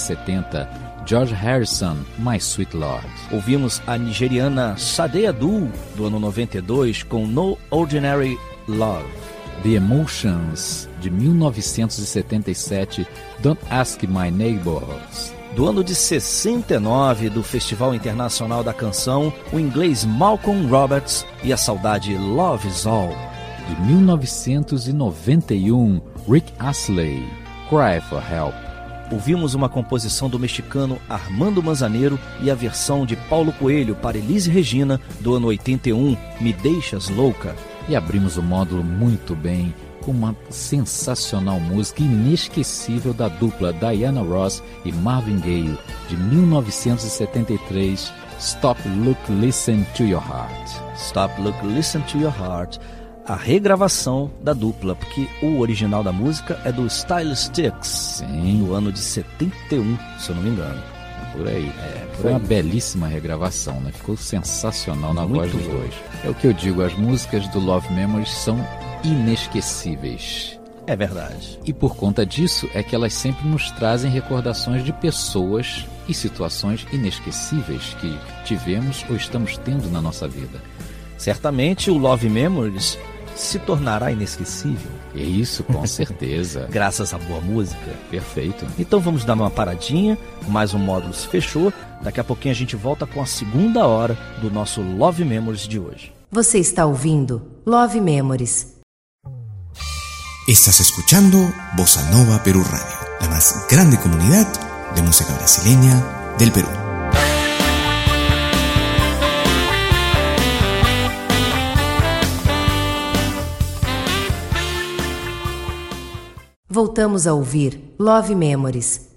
1970, George Harrison, My Sweet Lord. Ouvimos a nigeriana Sade Adu, do ano 92, com No Ordinary Love. The Emotions, de 1977, Don't Ask My Neighbors. Do ano de 69, do Festival Internacional da Canção, o inglês Malcolm Roberts e a saudade Love Is All. De 1991, Rick Astley, Cry for Help. Ouvimos uma composição do mexicano Armando Manzanero e a versão de Paulo Coelho para Elis Regina, do ano 81, Me Deixas Louca. E abrimos o módulo muito bem com uma sensacional música inesquecível da dupla Diana Ross e Marvin Gaye, de 1973, Stop, Look, Listen to Your Heart. Stop, Look, Listen to Your Heart, a regravação da dupla, porque o original da música é do Stylistics, sim, do ano de 71, se eu não me engano. Por aí. Foi uma belíssima regravação, né? Ficou sensacional na voz dos dois. É o que eu digo, as músicas do Love Memories são inesquecíveis. É verdade. E por conta disso é que elas sempre nos trazem recordações de pessoas e situações inesquecíveis que tivemos ou estamos tendo na nossa vida. Certamente o Love Memories se tornará inesquecível. Isso, com certeza. Graças à boa música. Perfeito. Então vamos dar uma paradinha, mais um módulo se fechou. Daqui a pouquinho a gente volta com a segunda hora do nosso Love Memories de hoje. Você está ouvindo Love Memories. Estás escuchando Bossa Nova Perú Radio, la más grande comunidad de música brasileña del Perú. Voltamos a ouvir Love Memories.